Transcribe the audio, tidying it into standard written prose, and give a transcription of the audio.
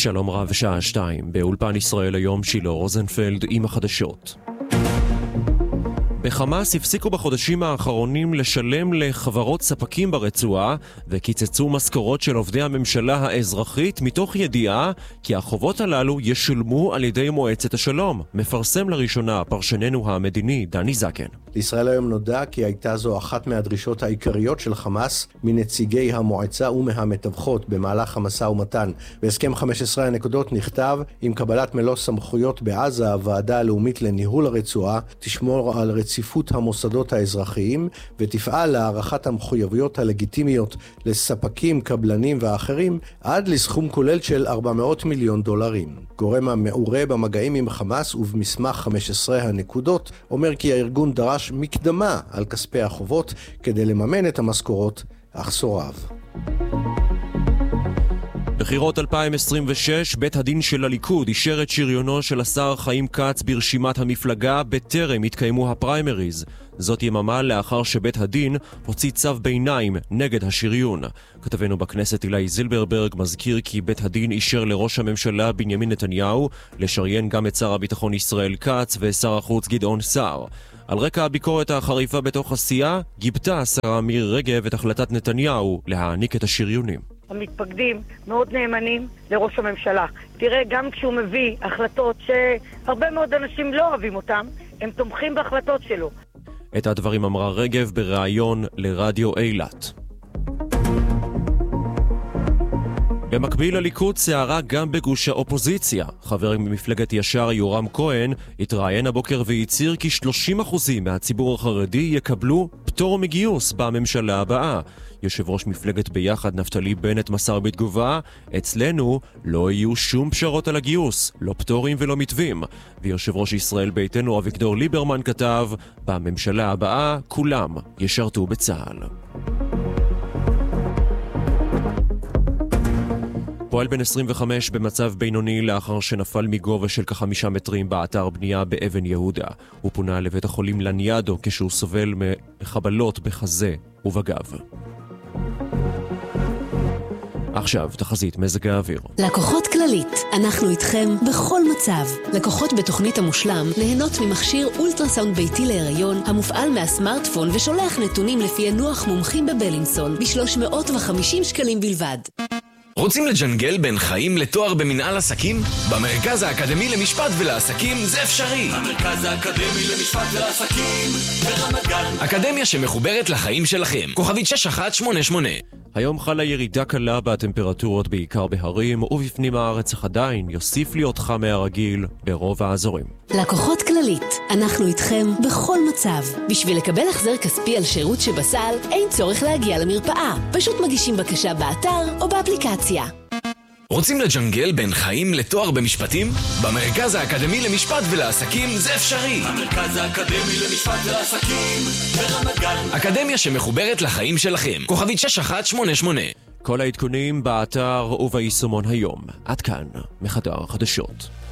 שלום רב, שעה 2, באולפן ישראל היום שילה רוזנפלד עם החדשות. בחמאס הפסיקו בחודשים האחרונים לשלם לחברות ספקים ברצועה וקיצצו משכורות של עובדי הממשלה האזרחית מתוך ידיעה כי החובות הללו ישולמו על ידי מועצת השלום. מפרסם לראשונה פרשננו המדיני דני זקן. לישראל היום נודע כי הייתה זו אחת מהדרישות העיקריות של חמאס מנציגי המועצה ומהמתווכות במהלך המשא ומתן. בהסכם 15 הנקודות נכתב: עם קבלת מלוא סמכויות בעזה, הוועדה הלאומית לניהול הרצועה תשמור על רציפות המוסדות האזרחיים ותפעל להערכת המחויבויות הלגיטימיות לספקים, קבלנים ואחרים עד לסכום כולל של $400 מיליון. גורם המעורה במגעים עם חמאס ובמסמך 15 הנקודות אומר כי הארגון דרש מקדמה על כספי החובות כדי לממן את המשכורות, אך סורב. בחירות 2026, בית הדין של הליכוד אישר את שריונו של השר חיים כץ ברשימת המפלגה בטרם התקיימו הפריימריז. זאת יממה לאחר שבית הדין הוציא צו ביניים נגד השריון. כתבנו בכנסת אילי זילברברג מזכיר כי בית הדין אישר לראש הממשלה בנימין נתניהו לשריין גם את שר הביטחון ישראל כץ ושר החוץ גדעון סער. על רקע הביקורת החריפה בתוך הסיעה, גיבתה השרה מירי רגב את החלטת נתניהו להעניק את השריונים. המתפקדים מאוד נאמנים לראש הממשלה. תראה, גם כשהוא מביא החלטות שהרבה מאוד אנשים לא אוהבים אותם, הם תומכים בהחלטות שלו. את הדברים אמרה רגב בראיון לרדיו אילת. במקביל לליכוד סערה גם בגוש האופוזיציה. חבר ממפלגת ישר יורם כהן התראיין הבוקר והצהיר כי 30% מהציבור החרדי יקבלו פטור מגיוס בממשלה הבאה. יושב ראש מפלגת ביחד נפתלי בנט מסר בתגובה: אצלנו לא יהיו שום פשרות על הגיוס, לא פטורים ולא מתווים. ויושב ראש ישראל ביתנו אביגדור ליברמן כתב: בממשלה הבאה כולם ישרתו בצה"ל. פועל בן 25 במצב בינוני לאחר שנפל מגובה של כ5 מטרים באתר בנייה באבן יהודה. הוא פונה לבית החולים לניאדו כשהוא סובל מחבלות בחזה ובגב. עכשיו תחזית מזג האוויר. לקוחות כללית, אנחנו איתכם בכל מצב. לקוחות בתוכנית המושלם נהנות ממכשיר אולטרסאונד ביתי להיריון המופעל מהסמארטפון ושולח נתונים לפי הנוח מומחים בבלינסון ב350 שקלים בלבד. רוצים לג'נגל בין חיים לתואר במנהל עסקים? במרכז האקדמי למשפט ולעסקים זה אפשרי. המרכז האקדמי למשפט ולעסקים ברמת גן. אקדמיה שמחוברת לחיים שלכם. כוכבית 6188. היום חלה ירידה קלה בטמפרטורות בעיקר בהרים, ובפנים הארץ עדיין יוסיף להיות חם מהרגיל ברוב האזורים. לקוחות כללית, אנחנו איתכם בכל מצב. בשביל לקבל החזר כספי על שירות שבסל, אין צורך להגיע למרפאה. פשוט מגישים בקשה באתר או באפליקציה. רוצים לג'נגל בין חיים לתואר במשפטים? במרכז האקדמי למשפט ולעסקים זה אפשרי. המרכז האקדמי למשפט ולעסקים ברמת גן. אקדמיה שמחוברת לחיים שלכם. כוכבית 6188. כל העדכונים באתר וביישומון היום. עד כאן מחדר החדשות.